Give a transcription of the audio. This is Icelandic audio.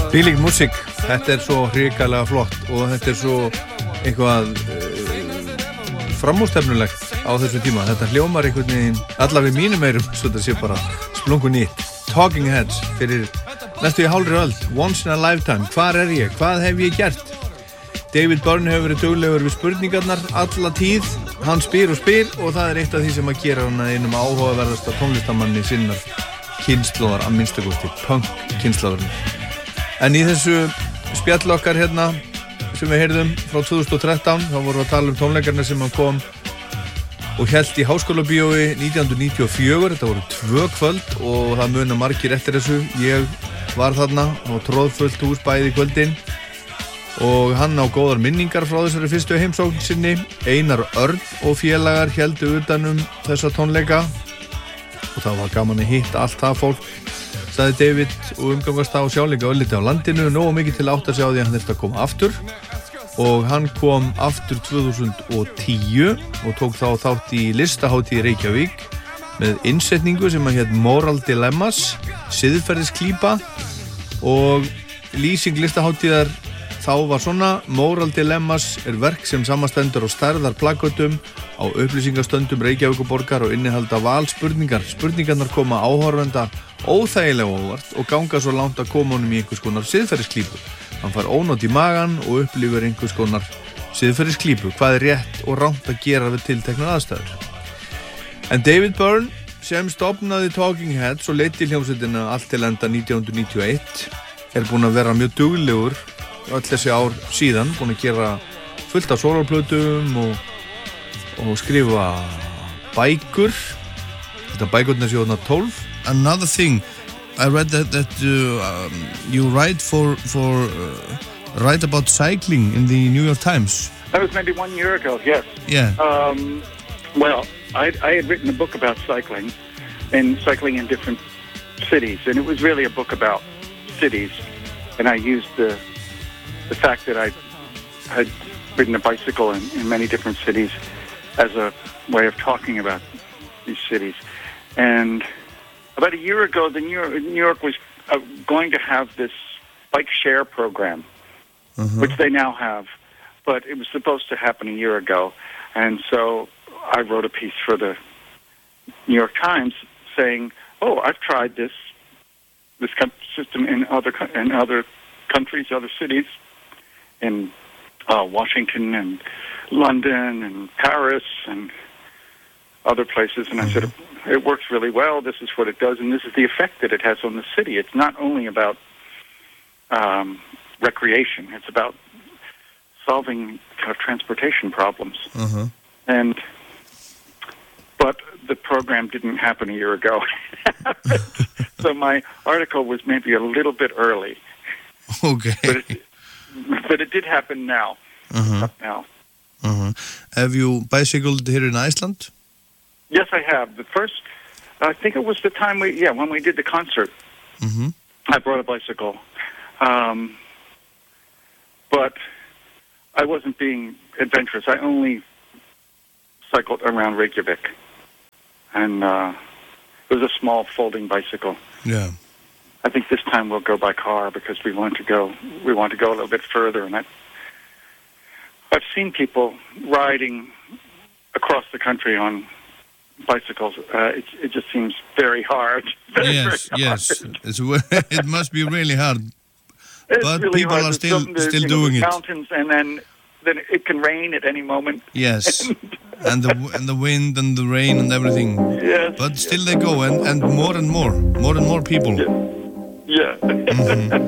Þvílík músík, þetta svo hrikalega flott og þetta svo eitthvað framúrstefnulegt á þessu tíma. Þetta hljómar einhvern veginn allavega mínum eyrum, svo þetta sé bara splungun nýtt. Talking Heads fyrir næstu í hálfri öld, Once in a Lifetime. Hvar er ég? Hvað hef ég gert? David Byrne hefur verið duglegur við spurningarnar alla tíð. Hann spyr og það er eitt af því sem að gera hann að einum áhugaverðasta tónlistamanni sinnar kynslóðar að minnstakosti, punk kynslóðarinn. En í þessu spjall okkar hérna sem við heyrðum frá 2013 þá vorum við að tala tónleikarna sem hann kom og hélt í Háskólabíói 1994. Þetta voru 2 kvöld og það muna margir eftir þessu. Ég var þarna og tróðfullt hús bæði kvöldin og hann á góðar minningar frá þessari fyrstu heimsókn sinni. Einar Örn og félagar héldu utanum þessa tónleika og það var gaman að hitta allt það fólk, sagði David, og umgangast á sjálfleika ölliti á landinu, nógu mikið til að átta sig á því að hann þurfti að koma aftur. Og hann kom aftur 2010 og tók þá þátt í listahátíð í Reykjavík með innsetningu sem að hét Moral Dilemmas, siðferðisklípa, og lýsing listahátíðar þá var svona: Moral Dilemmas er verk sem samastendur á stærðar plakkötum á upplýsingastöndum Reykjavíkurborgar og innihalda valspurningar. Spurningarnar koma áhorfenda óþægilega óvart og ganga svo langt að koma honum í einhvers konar siðferðisklípu. Hann fær ónot í magan og upplifir einhvers konar siðferðisklípu. Hvað er rétt og rangt að gera við tilteknar aðstæður? En David Byrne, sem stofnaði Talking Heads og leiddi hljómsveitina allt til enda 1991, er búinn að vera mjög duglegur öll þessi ár síðan, búinn að gera fullt af sólarplötum og skrifa bækur. Þetta bækurnar séu þarna 12. Another thing, I read that you write write about cycling in the New York Times. That was maybe 1 year ago, yes. Yeah. Well, I had written a book about cycling in different cities, and it was really a book about cities, and I used the fact that I had ridden a bicycle in many different cities as a way of talking about these cities. And about a year ago, New York was going to have this bike share program, which they now have, but it was supposed to happen a year ago. And so I wrote a piece for the New York Times saying, "Oh, I've tried this system in other countries, other cities, in Washington and London and Paris and other places." And I said, it works really well. This is what it does, and this is the effect that it has on the city. It's not only about recreation. It's about solving kind of transportation problems. But the program didn't happen a year ago. So my article was maybe a little bit early. Okay. But it did happen now. Now. Have you bicycled here in Iceland? Yes, I have. The first, I think it was the time when we did the concert. I brought a bicycle. But I wasn't being adventurous. I only cycled around Reykjavik. And it was a small folding bicycle. Yeah. I think this time we'll go by car because we want to go a little bit further. And I've seen people riding across the country on bicycles. It just seems very hard. Very hard. It must be really hard. But really people hard. are still doing it. Mountains, and then it can rain at any moment. Yes, and the wind and the rain and everything. Yes. But still they go, and more people. Yeah.